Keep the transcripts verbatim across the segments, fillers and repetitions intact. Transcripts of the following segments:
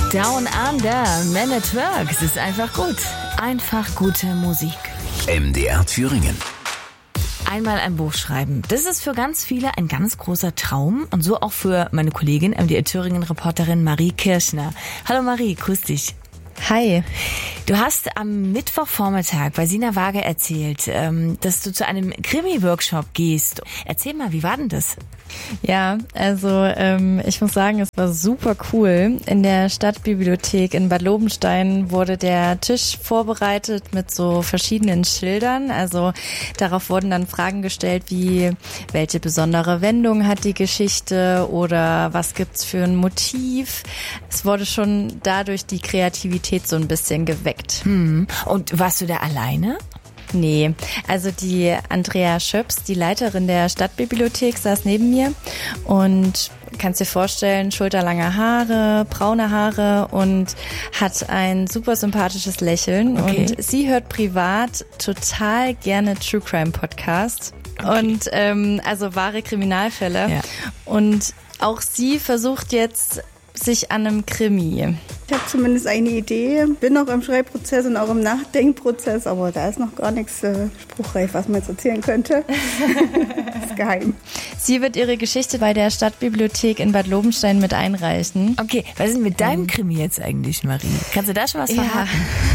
Down Under, Man at Work. Es ist einfach gut. Einfach gute Musik. M D R Thüringen. Einmal ein Buch schreiben. Das ist für ganz viele ein ganz großer Traum. Und so auch für meine Kollegin, M D R Thüringen-Reporterin Marie Kirschner. Hallo Marie, grüß dich. Hi. Du hast am Mittwochvormittag bei Sina Waage erzählt, dass du zu einem Krimi-Workshop gehst. Erzähl mal, wie war denn das? Ja, also ähm, ich muss sagen, es war super cool. In der Stadtbibliothek in Bad Lobenstein wurde der Tisch vorbereitet mit so verschiedenen Schildern. Also darauf wurden dann Fragen gestellt wie, welche besondere Wendung hat die Geschichte oder was gibt's für ein Motiv? Es wurde schon dadurch die Kreativität so ein bisschen geweckt. Hm. Und warst du da alleine? Nee, also die Andrea Schöps, die Leiterin der Stadtbibliothek, saß neben mir und kannst dir vorstellen, schulterlange Haare, braune Haare und hat ein super sympathisches Lächeln. Okay. Und sie hört privat total gerne True Crime Podcasts. Okay. Und ähm, also wahre Kriminalfälle. Ja. Und auch sie versucht jetzt sich an einem Krimi. Ich habe zumindest eine Idee, bin noch im Schreibprozess und auch im Nachdenkprozess, aber da ist noch gar nichts äh, spruchreif, was man jetzt erzählen könnte. Das ist geheim. Sie wird ihre Geschichte bei der Stadtbibliothek in Bad Lobenstein mit einreichen. Okay, was ist denn mit deinem Krimi jetzt eigentlich, Marie? Kannst du da schon was verraten?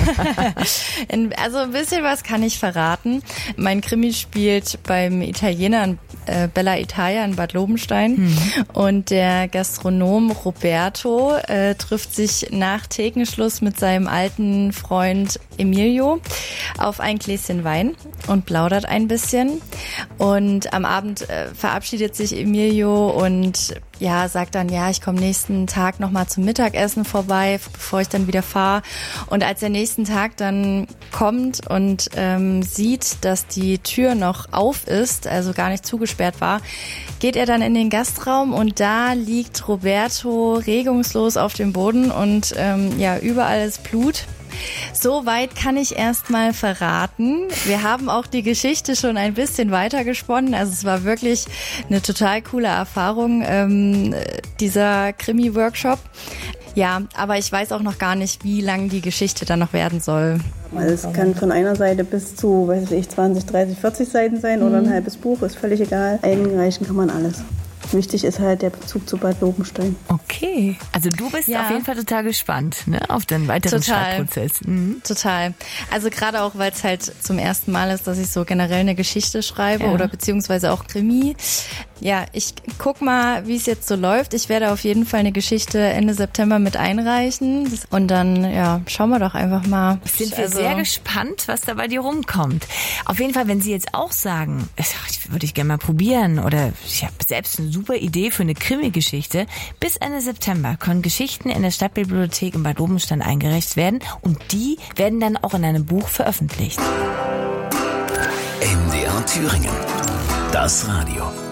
Ja. Also ein bisschen was kann ich verraten. Mein Krimi spielt beim Italiener äh, Bella Italia in Bad Lobenstein. Mhm. Und der Gastronom Roberto äh, trifft sich nach Thekenschluss mit seinem alten Freund Emilio auf ein Gläschen Wein und plaudert ein bisschen. Und am Abend äh, verabschiedet sich Emilio und ja, sagt dann, ja, ich komme nächsten Tag nochmal zum Mittagessen vorbei, bevor ich dann wieder fahre. Und als er nächsten Tag dann kommt und ähm, sieht, dass die Tür noch auf ist, also gar nicht zugesperrt war, geht er dann in den Gastraum und da liegt Roberto regungslos auf dem Boden und ähm, ja, überall ist Blut. So weit kann ich erst mal verraten. Wir haben auch die Geschichte schon ein bisschen weiter gesponnen. Also es war wirklich eine total coole Erfahrung, ähm, dieser Krimi-Workshop. Ja, aber ich weiß auch noch gar nicht, wie lang die Geschichte dann noch werden soll. Also es kann von einer Seite bis zu, weiß ich, zwanzig, dreißig, vierzig Seiten sein mhm. oder ein halbes Buch, ist völlig egal. Einreichen kann man alles. Wichtig ist halt der Bezug zu Bad Lobenstein. Okay, also du bist ja. auf jeden Fall total gespannt, ne, auf den weiteren Total. Schreibprozess. Mhm. Total. Also gerade auch, weil es halt zum ersten Mal ist, dass ich so generell eine Geschichte schreibe ja. oder beziehungsweise auch Krimi. Ja, ich guck mal, wie es jetzt so läuft. Ich werde auf jeden Fall eine Geschichte Ende September mit einreichen und dann, ja, schauen wir doch einfach mal. Sind wir also, sehr gespannt, was da bei dir rumkommt. Auf jeden Fall, wenn Sie jetzt auch sagen, das würde ich gerne mal probieren oder ich habe selbst eine super Idee für eine Krimi-Geschichte, bis Ende September können Geschichten in der Stadtbibliothek in Bad Lobenstein eingereicht werden und die werden dann auch in einem Buch veröffentlicht. M D R Thüringen. Das Radio.